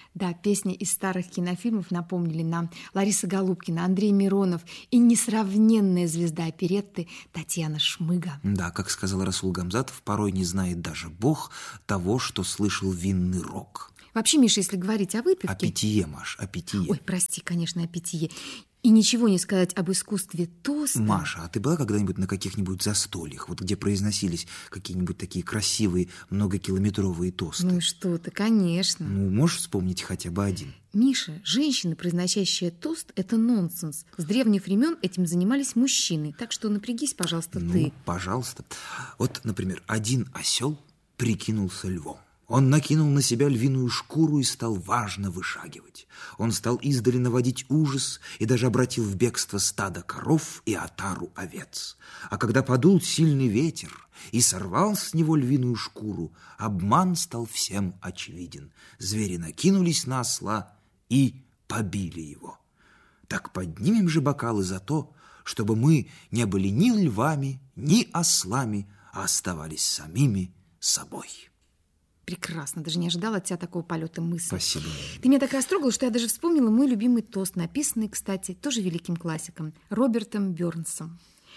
Да, песни из старых кинофильмов напомнили нам Лариса Голубкина, Андрей Миронов и несравненная звезда оперетты Татьяна Шмыга. Да, как сказал Расул Гамзатов, порой не знает даже Бог того, что слышал винный рог. Вообще, Миша, если говорить о выпивке... О питье, Маш, о питье. Ой, прости, конечно, о питье. И ничего не сказать об искусстве тоста. Маша, а ты была когда-нибудь на каких-нибудь застольях, вот где произносились какие-нибудь такие красивые многокилометровые тосты? Ну что ты, конечно. Ну, можешь вспомнить хотя бы один? Миша, женщина, произносящая тост, это нонсенс. С древних времен этим занимались мужчины. Так что напрягись, пожалуйста, ты. Ну, пожалуйста. Вот, например, один осел прикинулся львом. Он накинул на себя львиную шкуру и стал важно вышагивать. Он стал издали наводить ужас и даже обратил в бегство стадо коров и отару овец. А когда подул сильный ветер и сорвал с него львиную шкуру, обман стал всем очевиден. Звери накинулись на осла и побили его. Так поднимем же бокалы за то, чтобы мы не были ни львами, ни ослами, а оставались самими собой. Прекрасно, даже не ожидала от тебя такого полета мысли. Спасибо. Ты меня так растрогал, что я даже вспомнила мой любимый тост, написанный, кстати, тоже великим классиком, Робертом Бёрнсом.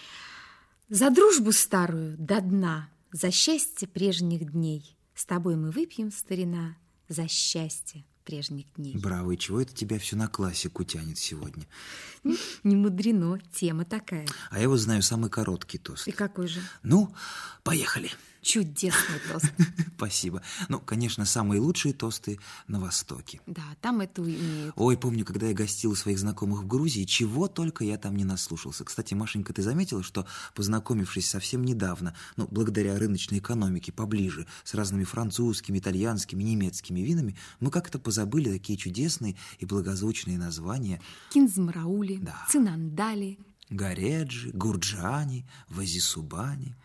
«За дружбу старую до дна, за счастье прежних дней. С тобой мы выпьем, старина, за счастье прежних дней». Браво, и чего это тебя все на классику тянет сегодня? Не мудрено, тема такая. А я вот знаю самый короткий тост. И какой же? Ну, поехали. Чудесный тост. Спасибо. Ну, конечно, самые лучшие тосты на Востоке. Да, там это имеют. Ой, помню, когда я гостил у своих знакомых в Грузии, чего только я там не наслушался. Кстати, Машенька, ты заметила, что, познакомившись совсем недавно, ну, благодаря рыночной экономике поближе, с разными французскими, итальянскими, немецкими винами, мы как-то позабыли такие чудесные и благозвучные названия. Кинзмараули, да. Цинандали, Гореджи, Гурджани, Вазисубани.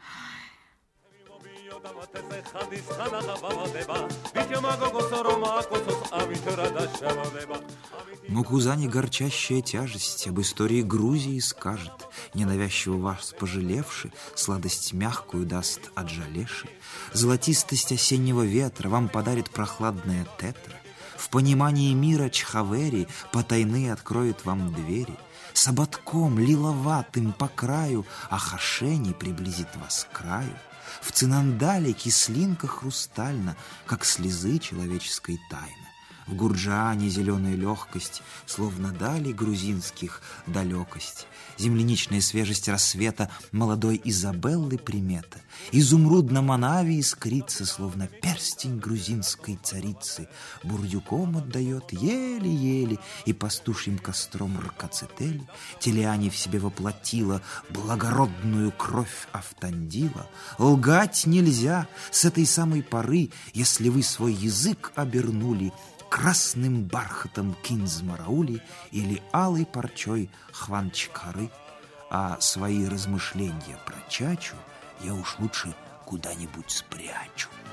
Мукузани горчащая тяжесть об истории Грузии скажет, ненавязчиво вас пожалевши, сладость мягкую даст отжалеши, золотистость осеннего ветра вам подарит прохладная тетра, в понимании мира Чхавери потайные откроет вам двери, с ободком лиловатым по краю Ахашени приблизит вас к краю. В Цинандале кислинка хрустальна, как слезы человеческой тайны. В Гурджане зеленая легкость, словно дали грузинских далекость. Земляничная свежесть рассвета молодой Изабеллы примета. Изумрудно Монави искрится, словно перстень грузинской царицы. Бурдюком отдает еле-еле, и пастушьим костром ркацетели. Телиане в себе воплотила благородную кровь Автандила. Лгать нельзя с этой самой поры, если вы свой язык обернули красным бархатом Кинзмараули или алой парчой Хванчкары, а свои размышления про чачу я уж лучше куда-нибудь спрячу.